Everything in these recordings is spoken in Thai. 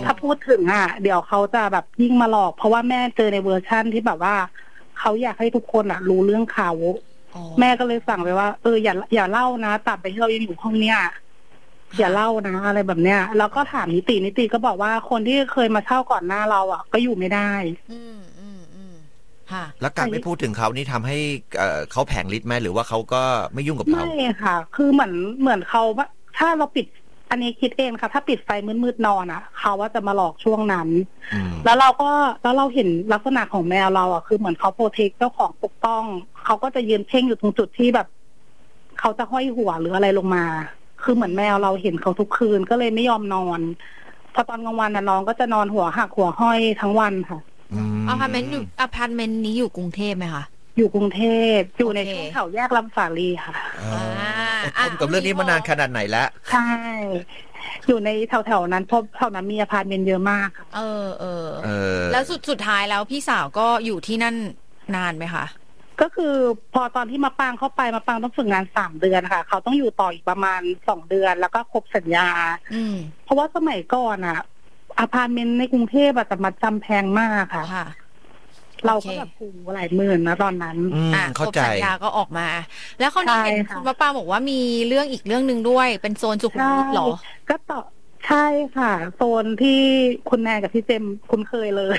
ถ้าพูดถึงเดี๋ยวเขาจะแบบยิ่งมาหลอกเพราะว่าแม่เจอในเวอร์ชั่นที่แบบว่าเขาอยากให้ทุกคนรู้เรื่องเขาแม่ก็เลยสั่งไปว่าอย่าเล่านะตราบใดที่เรายังอยู่ห้องเนี้ยอย่าเล่านะอะไรแบบเนี้ยแล้วก็ถามนิติก็บอกว่าคนที่เคยมาเช่าก่อนหน้าเราก็อยู่ไม่ได้แล้วการไม่พูดถึงเขานี่ทำให้เขาแผงฤทธิ์ไหมหรือว่าเขาก็ไม่ยุ่งกับเราไม่ค่ะคือเหมือนเขาถ้าเราปิดอันนี้คิดเองค่ะถ้าปิดไฟมืดๆนอนเขาว่าจะมาหลอกช่วงนั้นแล้วเราเห็นลักษณะของแมวเราคือเหมือนเขาโปรเทคเจ้าของปกป้องเขาก็จะยืนเพ่งอยู่ตรงจุดที่แบบเขาจะห้อยหัวหรืออะไรลงมาคือเหมือนแมวเราเห็นเขาทุกคืนก็เลยไม่ยอมนอนพอตอนกลางวันน้องก็จะนอนหัวหักหัวห้อยทั้งวันค่ะอพาร์ตเมนต์นี้อยู่กรุงเทพไหมคะอยู่กรุงเทพอยู่ในช่วงแถวแยกลำสาลีค่ะทนกับเรื่องนี้มานานขนาดไหนแล้วใช่อยู่ในแถวนั้นเพราะแถวนั้นมีอพาร์ตเมนต์เยอะมากค่ะแล้วสุดท้ายแล้วพี่สาวก็อยู่ที่นั่นนานไหมคะก็คือพอตอนที่มาปางเข้าไปมาปางต้องฝึกงาน3 เดือนค่ะเขาต้องอยู่ต่ออีกประมาณ2 เดือนแล้วก็ครบสัญญาเพราะว่าสมัยก่อนอพาร์ตเมนต์ในกรุงเทพจะมาจำแพงมากค่ะเราก็แบบผูหลายหมื่นนะตอนนั้นเข้าใจสัญญาก็ออกมาแล้วคราวนี้เห็นคุณป้าบอกว่ามีเรื่องอีกเรื่องนึงด้วยเป็นโซนสุขุมวิทหรอก็ต่อใช่ค่ะโซนที่คุณแนนกับพี่เจมคุ้นเคยเลย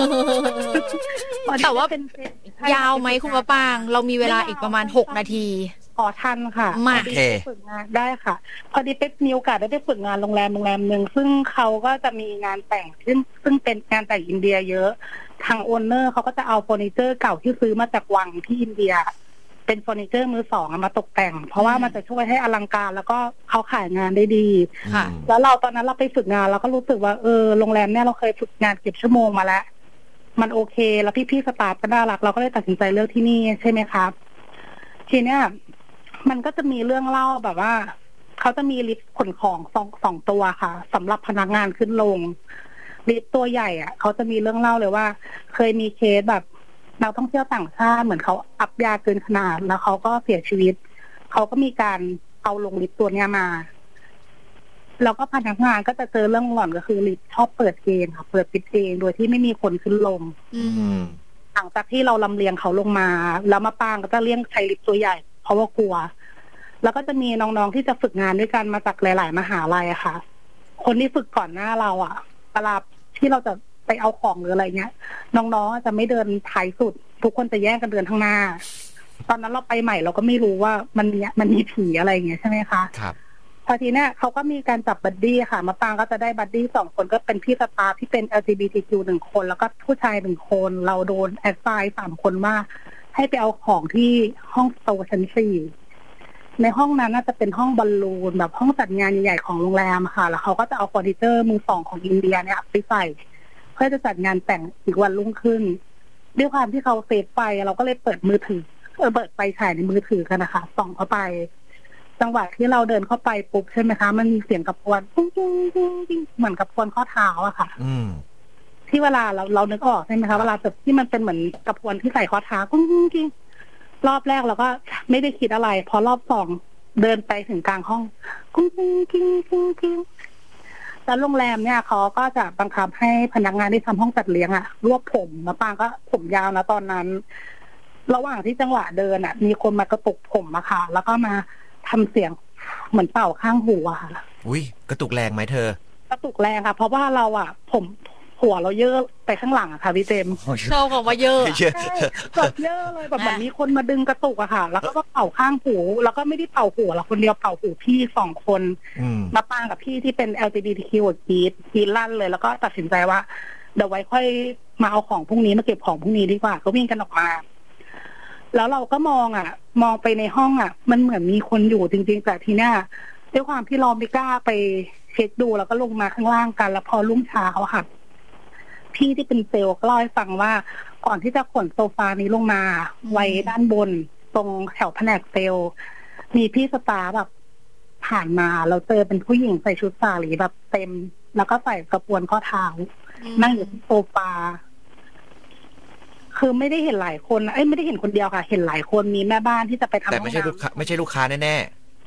แต่ว่าเป็นยาวไหมคุณป้าปางเรามีเวลาอีกประมาณ6 นาทีทันค่ะมาฝึกงานได้ค่ะพอดีไปมีโอกาสได้ไปฝึกงานโรงแรมนึงซึ่งเขาก็จะมีงานแต่งซึ่งเป็นงานแต่งอินเดียเยอะทางโอนเนอร์เขาก็จะเอาเฟอร์นิเจอร์เก่าที่ซื้อมาจากวังที่อินเดียเป็นเฟอร์นิเจอร์มือ 2มาตกแต่งเพราะว่ามันจะช่วยให้อลังการแล้วก็เขาขายงานได้ดีแล้วเราตอนนั้นเราไปฝึกงานเราก็รู้สึกว่าโรงแรมเนี่ยเราเคยฝึกงานเก็บชั่วโมงมาแล้วมันโอเคแล้วพี่ๆสตาฟก็น่ารักเราก็เลยตัดสินใจเลือกที่นี่ใช่ไหมครับทีเนี้ยมันก็จะมีเรื่องเล่าแบบว่าเขาจะมีลิฟต์ขนของ2 ตัวค่ะสำหรับพนักงานขึ้นลงลิฟต์ตัวใหญ่เขาจะมีเรื่องเล่าเลยว่าเคยมีเคสแบบนักท่องเที่ยวต่างชาติเหมือนเขาอัพยาเกินขนาดแล้วเขาก็เสียชีวิตเขาก็มีการเอาลงลิฟต์ตัวเนี้ยมาแล้วก็พนักงานก็จะเจอเรื่องหล่อนก็คือลิฟต์ชอบเปิดเองค่ะเปิดปิดเองโดยที่ไม่มีคนขึ้นลงหลังจากที่เราลำเลียงเขาลงมาแล้วมาปางก็จะเลี่ยงใช้ลิฟต์ตัวใหญ่เพราะว่ากลัวแล้วก็จะมีน้องๆที่จะฝึกงานด้วยกันมาจากหลายๆมหาลัยค่ะคนที่ฝึกก่อนหน้าเราเวลาที่เราจะไปเอาของหรืออะไรเงี้ยน้องๆจะไม่เดินท้ายสุดทุกคนจะแย่งกันเดินข้างหน้าตอนนั้นเราไปใหม่เราก็ไม่รู้ว่ามันมีผีอะไรอย่างเงี้ยใช่ไหมคะครับพอทีเนี้ยเขาก็มีการจับบัดดี้ค่ะมาปางก็จะได้บัดดี้2 คนก็เป็นพี่สตาฟที่เป็น LGBTQ 1 คนแล้วก็ผู้ชาย1 คนเราโดนแอดไซน์3 คนว่าให้ไปเอาของที่ห้องโตชั้น4ในห้องนั้นน่าจะเป็นห้องบอลลูนแบบห้องจัดงานใหญ่ๆของโรงแรมค่ะแล้วเขาก็จะเอาเฟอร์นิเจอร์มือ 2ของอินเดียเนี่ยไปใส่เพื่อจะจัดงานแต่งอีกวันรุ่งขึ้นด้วยความที่เขาเซฟไฟเราก็เลยเปิดมือถือเปิดไฟฉายในมือถือกันนะคะส่องเข้าไปจังหวะที่เราเดินเข้าไปปุ๊บใช่ไหมคะมันมีเสียงกระพวนกุ้งกุ้งกุ้งเหมือนกระพวนข้อเท้าค่ะที่เวลาเรานึกออกใช่ไหมคะเวลาแบบที่มันเป็นเหมือนกระพวนที่ใส่ข้อเท้ากุ้งกุ้งกุ้งรอบแรกเราก็ไม่ได้คิดอะไรพอรอบ2เดินไปถึงกลางห้องกุ้งกุ้งกุ้งกุ้งกุ้งแล้วโรงแรมเนี่ยเขาก็จะบังคับให้พนักงานที่ทำห้องจัดเลี้ยงรวบผมแล้วปางก็ผมยาวนะตอนนั้นระหว่างที่จังหวะเดินมีคนมากระตุกผมค่ะแล้วก็มาทำเสียงเหมือนเป่าข้างหูค่ะอุ้ยกระตุกแรงไหมเธอกระตุกแรงค่ะเพราะว่าเราผมหัวเราเยอะไปข้างหลังค่ะพี่เจมชอบบอกว่าเยอะแบบเยอะเลยแบบมีคนมาดึงกระตุกค่ะแล้วก็เป่าข้างหูแล้วก็ไม่ได้เป่าหัวเราคนเดียวเป่าหูพี่2 คนมาปางกับพี่ที่เป็น LGBTQ กรีดลั่นเลยแล้วก็ตัดสินใจว่าเดี๋ยวไว้ค่อยมาเอาของพรุ่งนี้มาเก็บของพรุ่งนี้ดีกว่าก็วิ่งกันออกมาแล้วเราก็มองไปในห้องมันเหมือนมีคนอยู่จริงๆแต่ทีเนี้ยด้วยความที่เราไม่กล้าไปเช็คดูแล้วก็ลงมาข้างล่างกันแล้วพอรุ่งเช้าค่ะพี่ที่เป็นเซลล์ก็เล่าให้ฟังว่าก่อนที่จะขนโซฟานี้ลงมาไว้ด้านบนตรงแถวแผนกเซลล์มีพี่สตาฟแบบผ่านมาเราเจอเป็นผู้หญิงใส่ชุดสาลีแบบเต็มแล้วก็ใส่กระปวนข้อเท้านั่งอยู่ที่โซฟาคือไม่ได้เห็นหลายคนไม่ได้เห็นคนเดียวค่ะเห็นหลายคนมีแม่บ้านที่จะไปทำแต่ไม่ใช่ลูกค้าแน่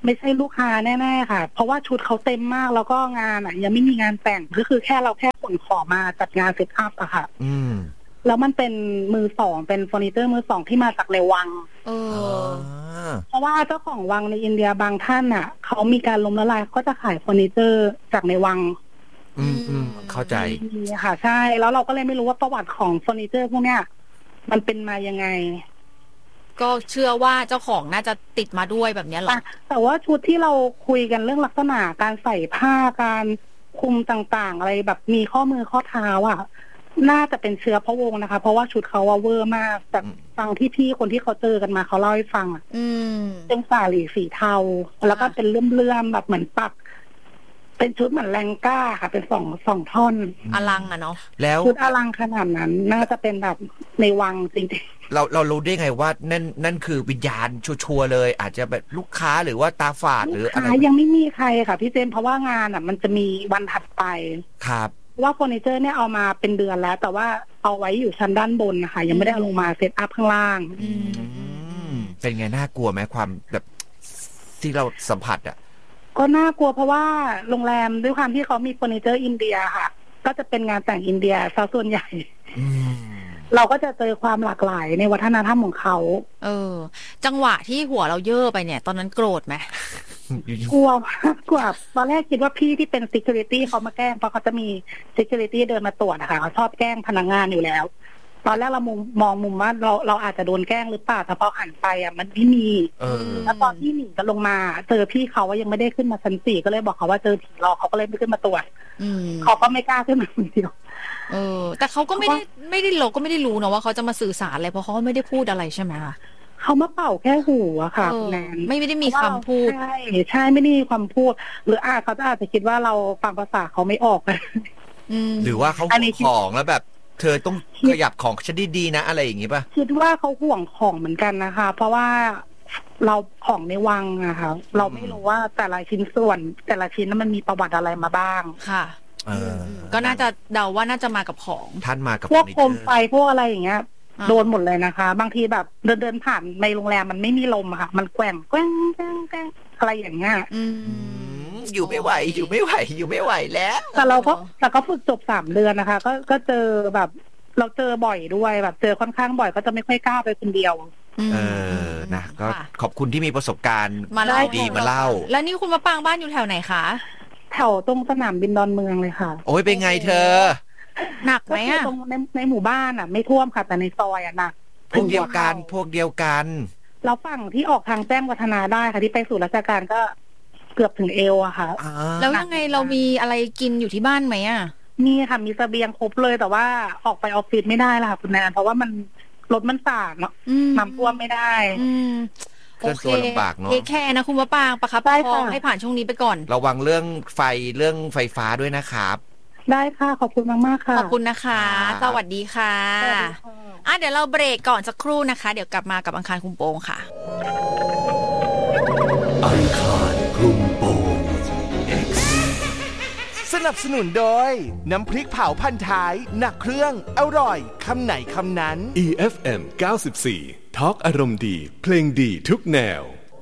ไม่ใช่ลูกค้าแน่ๆค่ะเพราะว่าชุดเขาเต็มมากแล้วก็งานยังไม่มีงานแต่งก็คือแค่ขนของมาจัดงานเซตอัพอะค่ะแล้วมันเป็นมือสองเป็นเฟอร์นิเจอร์มือสองที่มาจากในวังเพราะว่าเจ้าของวังในอินเดียบางท่านอ่ะเขามีการล้มละลายก็จะขายเฟอร์นิเจอร์จากในวังเข้าใจค่ะใช่แล้วเราก็เลยไม่รู้ว่าประวัติของเฟอร์นิเจอร์พวกเนี้ยมันเป็นมายังไงก็เชื่อว่าเจ้าของน่าจะติดมาด้วยแบบนี้หรอแต่ว่าชุดที่เราคุยกันเรื่องลักษณะการใส่ผ้าการคุมต่างๆอะไรแบบมีข้อมือข้อเท้าอ่ะน่าจะเป็นเชื้อพระวงศ์นะคะเพราะว่าชุดเขาเวอร์มากแต่ฟังที่พี่คนที่เขาเจอกันมาเขาเล่าให้ฟังอ่ะเป็นสาหรี่สีเทาแล้วก็เป็นเลื่อมๆแบบเหมือนปักเป็นชุดเหมือนแรงก้าค่ะเป็นสองท่อนอลังอะเนาะแล้วชุดอลังขนาดนั้นน่าจะเป็นแบบในวังจริงๆเรารู้ได้ไงว่านั่นคือวิญญาณชัวร์เลยอาจจะแบบลูกค้าหรือว่าตาฝาดหรืออะไรยังไม่มีใครค่ะพี่เจมเพราะว่างานอ่ะมันจะมีวันถัดไปครับว่าเฟอร์นิเจอร์เนี่ยเอามาเป็นเดือนแล้วแต่ว่าเอาไว้อยู่ชั้นด้านบนนะคะยังไม่ได้เอาลงมาเซตอัพข้างล่างเป็นไงน่ากลัวไหมความแบบที่เราสัมผัสอ่ะก็น่ากลัวเพราะว่าโรงแรมด้วยความที่เขามีเฟอร์นิเจอร์อินเดียค่ะก็จะเป็นงานแต่งอินเดียซะส่วนใหญ่เราก็จะเจอความหลากหลายในวัฒนธรรมของเขาจังหวะที่หัวเราเย่อไปเนี่ยตอนนั้นโกรธไหมกลัวตอนแรกคิดว่าพี่ที่เป็น security เขามาแกล้งเพราะเขาจะมี security เดินมาตรวจนะคะเขาชอบแกล้งพนักงานอยู่แล้วตอนแรกเรามองมุมว่าเราอาจจะโดนแกล้งหรือเปล่าแต่พอหันไปมันไม่มีแล้วตอนที่หนีกันลงมาเจอพี่เขาว่ายังไม่ได้ขึ้นมาชั้น 4ก็เลยบอกเขาว่าเจอผีหลอกเขาก็เลยไม่ขึ้นมาตรวจเขาก็ไม่กล้าขึ้นมาคนเดียวแต่เขาก็ไม่ได้เราก็ไม่ได้รู้นะว่าเขาจะมาสื่อสารอะไรเพราะเขาก็ไม่ได้พูดอะไรใช่ไหมคะเขามาเป่าแค่หูอะค่ะแนนไม่ได้มีคำพูดใช่ไม่ได้มีความพูดหรือเขาอาจจะคิดว่าเราฟังภาษาเขาไม่ออกหรือว่าเขาของแล้วแบบเธอต้องขยับของฉันดีๆนะอะไรอย่างงี้ป่ะคิดว่าเขาห่วงของเหมือนกันนะคะเพราะว่าเราของในวังอะค่ะเราไม่รู้ว่าแต่ละชิ้นส่วนแต่ละชิ้นนั้นมันมีประวัติอะไรมาบ้างค่ะก็น่าจะเดาว่าน่าจะมากับของท่านมากับพวกโคมไฟพวกอะไรอย่างเงี้ยโดนหมดเลยนะคะบางทีแบบเดินผ่านในโรงแรมมันไม่มีลมอะค่ะมันแกว่งอะไรอย่างเงี้ยอยู่ไม่ไหวแล้วแต่ก็ฝึกจบ3 เดือนนะคะก็เจอแบบเราเจอบ่อยด้วยแบบเจอค่อนข้างบ่อยก็จะไม่ค่อยกล้าไปคนเดียวนะก็ขอบคุณที่มีประสบการณ์ดีมาเล่าแล้วนี่คุณมะปางบ้านอยู่แถวไหนคะแถวตรงสนามบินดอนเมืองเลยค่ะโอ้ยเป็นไงเธอหนักไหมอ่ะตรงในหมู่บ้านไม่ท่วมค่ะแต่ในซอยหนักพวกเดียวกันเราฝั่งที่ออกทางแจ้งวัฒนาได้ค่ะที่ไปสู่ราชการก็เกือบถึงเอวอะค่ะแล้วยังไงเรามีอะไรกินอยู่ที่บ้านไหมอ่ะมีค่ะมีเสบียงครบเลยแต่ว่าออกไปออฟฟิศไม่ได้ละค่ะคุณแนนเพราะว่ามันรถมันสาดเนาะน้ำท่วมไม่ได้เคลื่อนตัวลำบากเนาะแค่นะคุณมะปางประคับประคองให้ผ่านช่วงนี้ไปก่อนระวังเรื่องไฟฟ้าด้วยนะครับได้ค่ะขอบคุณมากๆค่ะขอบคุณนะคะสวัสดีค่ะเดี๋ยวเราเบรกก่อนสักครู่นะคะเดี๋ยวกลับมากับอังคารคลุมโปงค่ะอังคารคลุมโปง X สนับสนุนโดยน้ำพริกเผาพันท้ายหนักเครื่องอร่อยคำไหนคำนั้น EFM 94ทอล์กอารมณ์ดีเพลงดีทุกแนว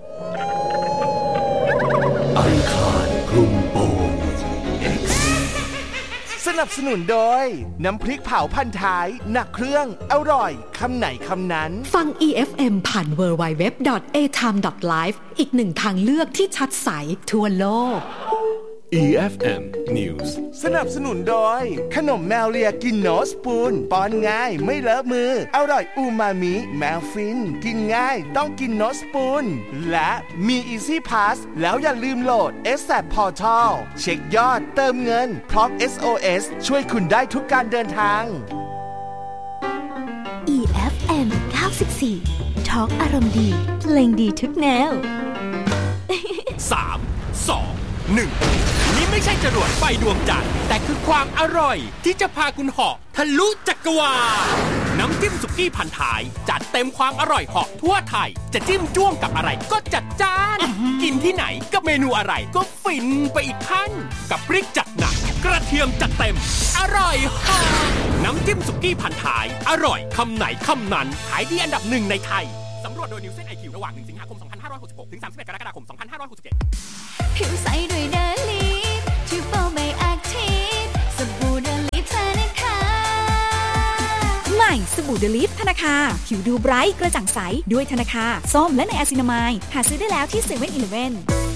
อังคารคลุมโปงสนับสนุนโดยน้ำพริกเผาพันท้ายหนักเครื่องอร่อยคำไหนคำนั้นฟัง EFM ผ่าน www.atime.live อีกหนึ่งทางเลือกที่ชัดใสทั่วโลก EFM News สนับสนุนโดยขนมแมวเลียกินโนสปูนป้อนง่ายไม่เลอะมืออร่อยอูมามิแมวฟินกินง่ายต้องกินโนสปูนและมี Easy Pass แล้วอย่าลืมโหลด ASAP Portal เช็คยอดเติมเงินพร้อม SOS ช่วยคุณได้ทุกการเดินทาง EFM 94ทอล์กอารมณ์ดีเพลงดีทุกแนว 3 2 1นี่ไม่ใช่จรวดไฟดวงจันทร์แต่คือความอร่อยที่จะพาคุณเหาะทะลุจักรวาลน้ำจิ้มสุกี้พันท้ายจัดเต็มความอร่อยเหาะทั่วไทยจะจิ้มจ้วงกับอะไรก็จัดจ้านกินที่ไหนกับเมนูอะไรก็ฟินไปอีกขั้นกับพริกจัดหนักกระเทียมจัดเต็มอร่อยเหาะน้ำจิ้มสุกี้พันท้ายอร่อยคำไหนคำนั้นขายดีอันดับ1ในไทยสำรวจโดย Nielsen IQ ระหว่าง 1 สิงหาคม 2566 ถึง 31 กรกฎาคม 2567 ผิวใสด้วยเดลีฟทริปเปิลไบแอคทีฟสบู่เดลีฟธนาคารใหม่สบู่เดลีฟธนาคารผิวดูไบรท์กระจ่างใสด้วยธนาคารส้มและไนอะซินามายด์หาซื้อได้แล้วที่ 7-Eleven